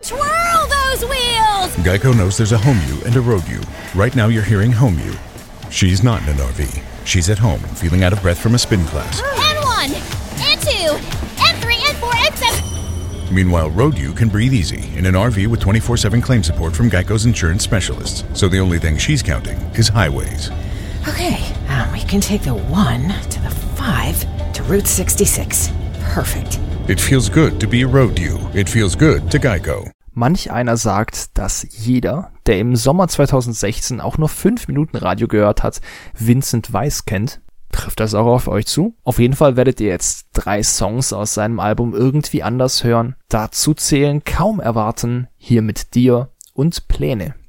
Twirl those wheels! Geico knows there's a home you and a road you. Right now you're hearing home you. She's not in an RV. She's at home, feeling out of breath from a spin class. N1, N2, N3, N4, N7. Meanwhile, road you can breathe easy in an RV with 24/7 claim support from Geico's insurance specialists. So the only thing she's counting is highways. Okay, we can take the 1 to the 5 to Route 66. Perfect. It feels good to be a road you. It feels good to Geico. Manch einer sagt, dass jeder, der im Sommer 2016 auch nur 5 Minuten Radio gehört hat, Vincent Weiss kennt. Trifft das auch auf euch zu? Auf jeden Fall werdet ihr jetzt 3 Songs aus seinem Album irgendwie anders hören. Dazu zählen Kaum erwarten, Hier mit dir und Pläne.